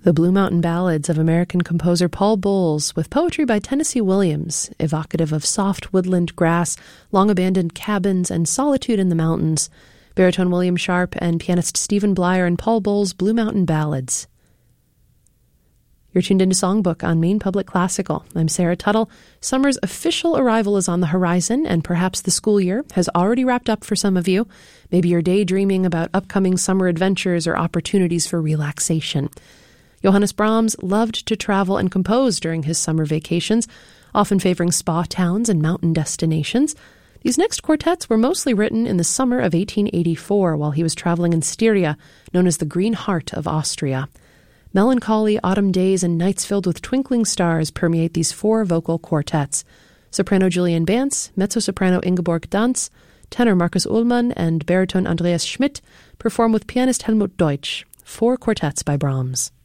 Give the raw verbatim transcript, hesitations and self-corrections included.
The Blue Mountain Ballads of American composer Paul Bowles, with poetry by Tennessee Williams, evocative of soft woodland grass, long-abandoned cabins, and solitude in the mountains. Baritone William Sharp and pianist Stephen Blyer and Paul Bowles' Blue Mountain Ballads. You're tuned into Songbook on Maine Public Classical. I'm Sarah Tuttle. Summer's official arrival is on the horizon, and perhaps the school year has already wrapped up for some of you. Maybe you're daydreaming about upcoming summer adventures or opportunities for relaxation. Johannes Brahms loved to travel and compose during his summer vacations, often favoring spa towns and mountain destinations. These next quartets were mostly written in the summer of eighteen eighty-four while he was traveling in Styria, known as the Green Heart of Austria. Melancholy autumn days and nights filled with twinkling stars permeate these four vocal quartets. Soprano Julian Bantz, mezzo-soprano Ingeborg Danz, tenor Markus Ullmann, and baritone Andreas Schmidt perform with pianist Helmut Deutsch. Four quartets by Brahms.